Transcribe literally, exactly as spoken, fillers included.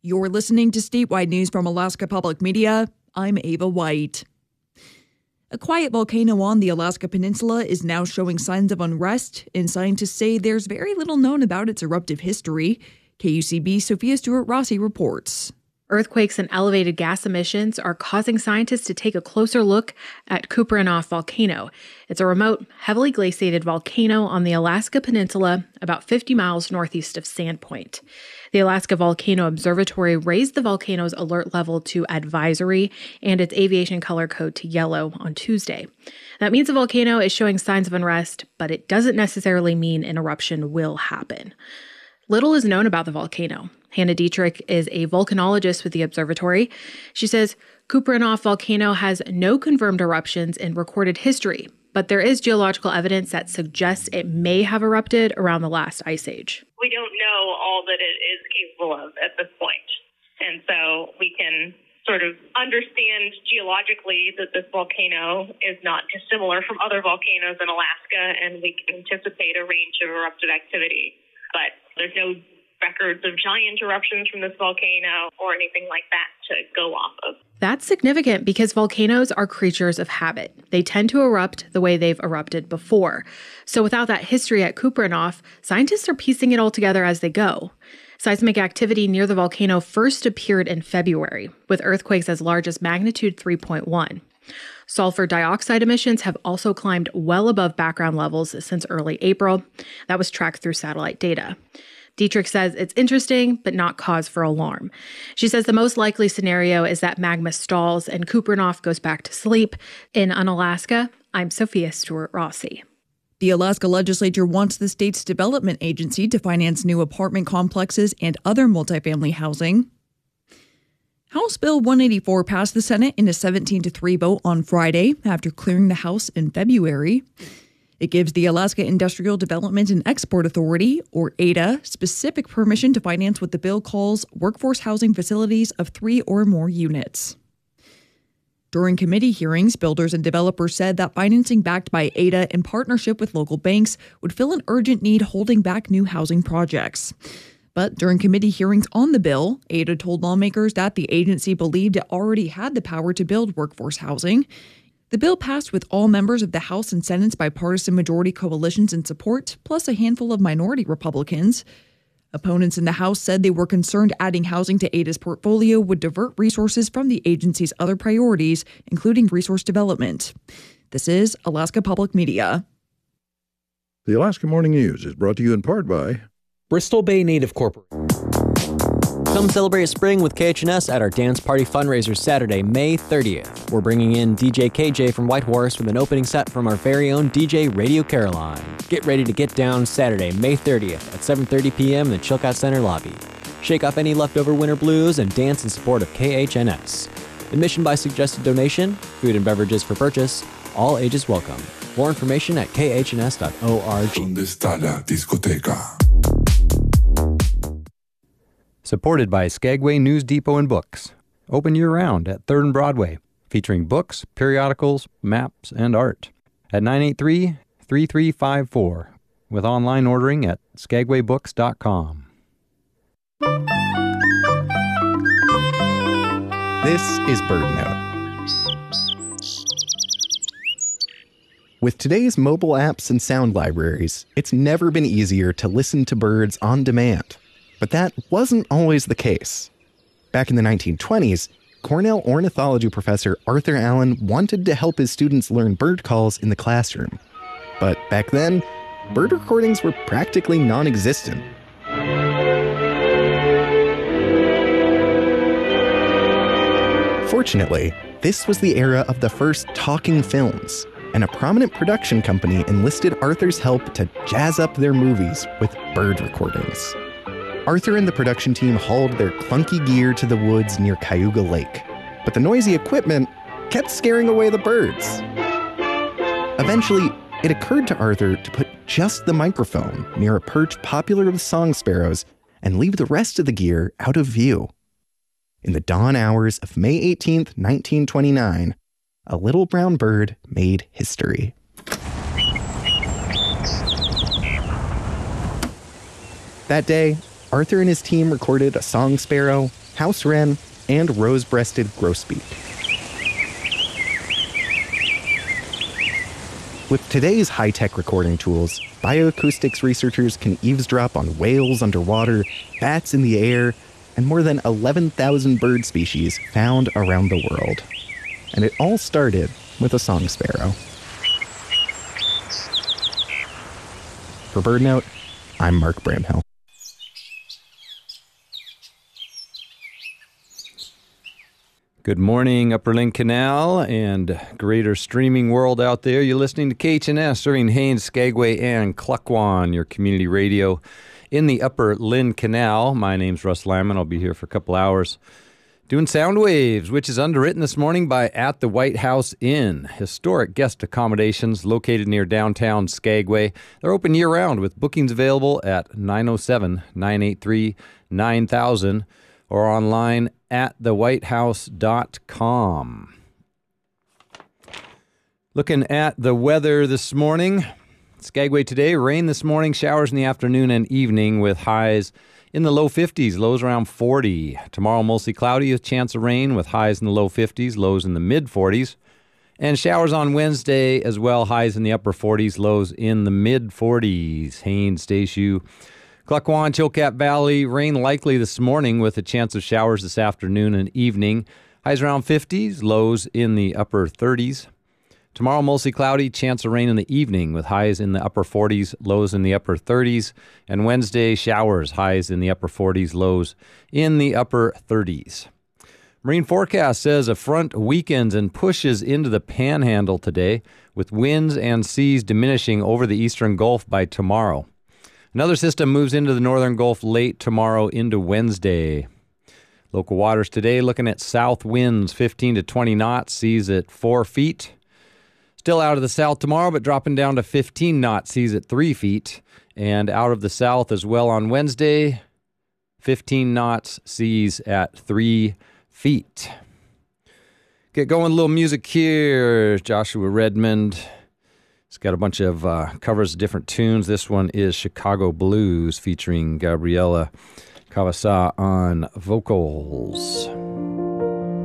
You're listening to statewide news from Alaska Public Media. I'm Ava White. A quiet volcano on the Alaska Peninsula is now showing signs of unrest, and scientists say there's very little known about its eruptive history. K U C B's Sophia Stewart-Rossi reports. Earthquakes and elevated gas emissions are causing scientists to take a closer look at Kupreanof volcano. It's a remote, heavily glaciated volcano on the Alaska Peninsula, about fifty miles northeast of Sandpoint. The Alaska Volcano Observatory raised the volcano's alert level to advisory and its aviation color code to yellow on Tuesday. That means the volcano is showing signs of unrest, but it doesn't necessarily mean an eruption will happen. Little is known about the volcano. Hannah Dietrich is a volcanologist with the observatory. She says Kupreanof volcano has no confirmed eruptions in recorded history, but there is geological evidence that suggests it may have erupted around the last ice age. We don't know all that it is capable of at this point. And so we can sort of understand geologically that this volcano is not dissimilar from other volcanoes in Alaska, and we can anticipate a range of eruptive activity. But there's no records of giant eruptions from this volcano or anything like that to go off of. That's significant because volcanoes are creatures of habit. They tend to erupt the way they've erupted before. So without that history at Kupreanof, scientists are piecing it all together as they go. Seismic activity near the volcano first appeared in February, with earthquakes as large as magnitude three point one. Sulfur dioxide emissions have also climbed well above background levels since early April. That was tracked through satellite data. Dietrich says it's interesting, but not cause for alarm. She says the most likely scenario is that magma stalls and Kupreanof goes back to sleep. In Unalaska, I'm Sophia Stewart-Rossi. The Alaska legislature wants the state's development agency to finance new apartment complexes and other multifamily housing. House Bill one eighty-four passed the Senate in a seventeen to three vote on Friday after clearing the House in February. It gives the Alaska Industrial Development and Export Authority, or A D A, specific permission to finance what the bill calls workforce housing facilities of three or more units. During committee hearings, builders and developers said that financing backed by A D A in partnership with local banks would fill an urgent need holding back new housing projects. But during committee hearings on the bill, A D A told lawmakers that the agency believed it already had the power to build workforce housing. The bill passed with all members of the House and Senate's bipartisan majority coalitions in support, plus a handful of minority Republicans. Opponents in the House said they were concerned adding housing to A D A's portfolio would divert resources from the agency's other priorities, including resource development. This is Alaska Public Media. The Alaska Morning News is brought to you in part by Bristol Bay Native Corporation. Come celebrate spring with K H N S at our Dance Party fundraiser Saturday, May thirtieth. We're bringing in D J K J from Whitehorse with an opening set from our very own D J Radio Caroline. Get ready to get down Saturday, May thirtieth at seven thirty p.m. in the Chilkat Center lobby. Shake off any leftover winter blues and dance in support of K H N S. Admission by suggested donation, food and beverages for purchase, all ages welcome. More information at k h n s dot org. Supported by Skagway News Depot and Books. Open year-round at third and Broadway, featuring books, periodicals, maps, and art. At nine eight three, three three five four, with online ordering at skagway books dot com. This is BirdNote. With today's mobile apps and sound libraries, it's never been easier to listen to birds on demand. But that wasn't always the case. Back in the nineteen twenties, Cornell ornithology professor Arthur Allen wanted to help his students learn bird calls in the classroom. But back then, bird recordings were practically non-existent. Fortunately, this was the era of the first talking films, and a prominent production company enlisted Arthur's help to jazz up their movies with bird recordings. Arthur and the production team hauled their clunky gear to the woods near Cayuga Lake, but the noisy equipment kept scaring away the birds. Eventually, it occurred to Arthur to put just the microphone near a perch popular with song sparrows and leave the rest of the gear out of view. In the dawn hours of May eighteenth, nineteen twenty-nine, a little brown bird made history. That day, Arthur and his team recorded a song sparrow, house wren, and rose-breasted grosbeak. With today's high-tech recording tools, bioacoustics researchers can eavesdrop on whales underwater, bats in the air, and more than eleven thousand bird species found around the world. And it all started with a song sparrow. For BirdNote, I'm Mark Bramhill. Good morning, Upper Lynn Canal and greater streaming world out there. You're listening to K H N S, serving Haines, Skagway, and Klukwan, your community radio in the Upper Lynn Canal. My name's Russ Lyman. I'll be here for a couple hours doing Sound Waves, which is underwritten this morning by At the White House Inn, historic guest accommodations located near downtown Skagway. They're open year-round with bookings available at nine oh seven, nine eight three, nine thousand or online at the white house dot com. Looking at the weather this morning, Skagway today, rain this morning, showers in the afternoon and evening with highs in the low fifties, lows around forty. Tomorrow, mostly cloudy, a chance of rain with highs in the low fifties, lows in the mid forties. And showers on Wednesday as well, highs in the upper forties, lows in the mid forties. Haines, Statiu, Klukwan, Chilkat Valley, rain likely this morning with a chance of showers this afternoon and evening. Highs around fifties, lows in the upper thirties. Tomorrow, mostly cloudy, chance of rain in the evening with highs in the upper forties, lows in the upper thirties. And Wednesday, showers, highs in the upper forties, lows in the upper thirties. Marine forecast says a front weakens and pushes into the panhandle today with winds and seas diminishing over the eastern Gulf by tomorrow. Another system moves into the northern Gulf late tomorrow into Wednesday. Local waters today looking at south winds fifteen to twenty knots, seas at four feet. Still out of the south tomorrow, but dropping down to fifteen knots, seas at three feet. And out of the south as well on Wednesday, fifteen knots, seas at three feet. Get going, a little music here. Joshua Redmond. It's got a bunch of uh, covers of different tunes. This one is Chicago Blues featuring Gabriela Cavassa on vocals.